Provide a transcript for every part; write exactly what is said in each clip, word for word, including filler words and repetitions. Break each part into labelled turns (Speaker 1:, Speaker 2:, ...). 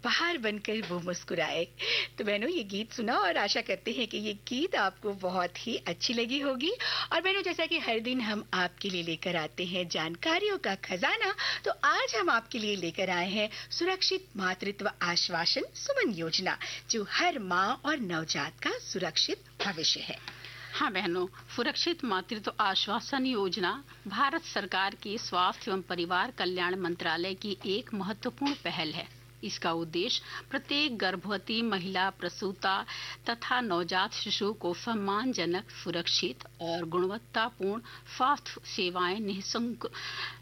Speaker 1: उपहार बनकर वो मुस्कुराए। तो बहनों, ये गीत सुना और आशा करते हैं कि ये गीत आपको बहुत ही अच्छी लगी होगी। और बहनों, जैसा कि हर दिन हम आपके लिए लेकर आते हैं जानकारियों का खजाना, तो आज हम आपके लिए लेकर आए हैं सुरक्षित मातृत्व आश्वासन सुमन योजना, जो हर माँ और नवजात का सुरक्षित भविष्य है।
Speaker 2: हाँ बहनों, सुरक्षित मातृत्व आश्वासन योजना भारत सरकार के स्वास्थ्य एवं परिवार कल्याण मंत्रालय की एक महत्वपूर्ण पहल है। इसका उद्देश्य प्रत्येक गर्भवती महिला, प्रसूता तथा नवजात शिशु को सम्मानजनक, सुरक्षित और गुणवत्तापूर्ण स्वास्थ्य सेवाएं निःशुल्क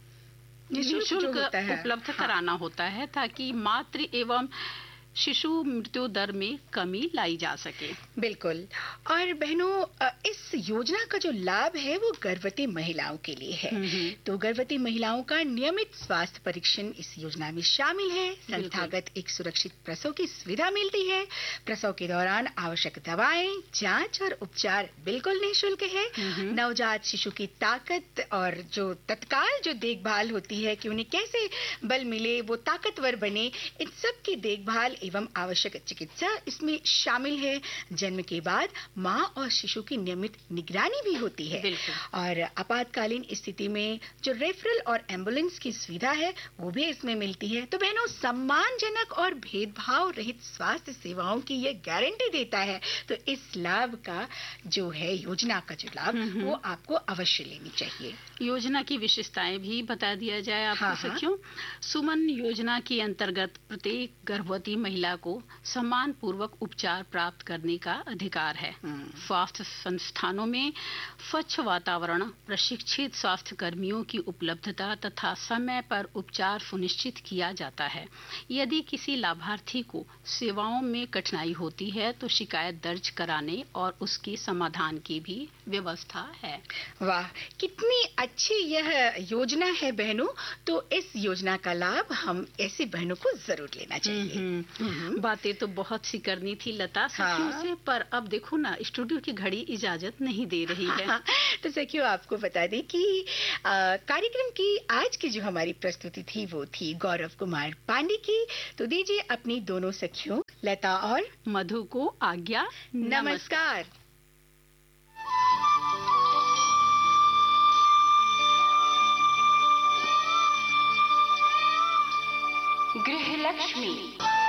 Speaker 2: निःशुल्क उपलब्ध कराना होता है, ताकि मातृ एवं शिशु मृत्यु दर में कमी लाई जा सके।
Speaker 1: बिल्कुल। और बहनों, इस योजना का जो लाभ है वो गर्भवती महिलाओं के लिए है। तो गर्भवती महिलाओं का नियमित स्वास्थ्य परीक्षण इस योजना में शामिल है। संस्थागत एक सुरक्षित प्रसव की सुविधा मिलती है। प्रसव के दौरान आवश्यक दवाएं, जांच और उपचार बिल्कुल निःशुल्क है। नवजात शिशु की ताकत और जो तत्काल जो देखभाल होती है कि उन्हें कैसे बल मिले, वो ताकतवर बने, इन सब की देखभाल एवं आवश्यक चिकित्सा इसमें शामिल है। जन्म के बाद मां और शिशु की नियमित निगरानी भी होती है। और आपातकालीन स्थिति में जो रेफरल और एम्बुलेंस की सुविधा है वो भी इसमें मिलती है। तो बहनों, सम्मानजनक और भेदभाव रहित स्वास्थ्य सेवाओं की ये गारंटी देता है। तो इस लाभ का जो है, योजना का जो लाभ, वो आपको अवश्य लेनी चाहिए।
Speaker 2: योजना की विशेषताएं भी बता दिया जाए आपको। हाँ, सखियों, सुमन योजना के अंतर्गत प्रत्येक गर्भवती महिला को सम्मान पूर्वक उपचार प्राप्त करने का अधिकार है। स्वास्थ्य संस्थानों में स्वच्छ वातावरण, प्रशिक्षित स्वास्थ्य कर्मियों की उपलब्धता तथा समय पर उपचार सुनिश्चित किया जाता है। यदि किसी लाभार्थी को सेवाओं में कठिनाई होती है तो शिकायत दर्ज कराने और उसके समाधान की भी व्यवस्था है।
Speaker 1: वाह, कितनी अच्छी यह योजना है बहनों। तो इस योजना का लाभ हम ऐसी बहनों को जरूर लेना चाहिए।
Speaker 2: बातें तो बहुत सी करनी थी लता सखियों से, पर अब देखो ना, स्टूडियो की घड़ी इजाजत नहीं दे रही है।
Speaker 1: हाँ, तो सखियों, आपको बता दें कि आ, कार्यक्रम की आज की जो हमारी प्रस्तुति थी वो थी गौरव कुमार पांडे की। तो दीजिए अपनी दोनों सखियों लता और
Speaker 2: मधु को आज्ञा।
Speaker 1: नमस्कार।
Speaker 3: गृहलक्ष्मी।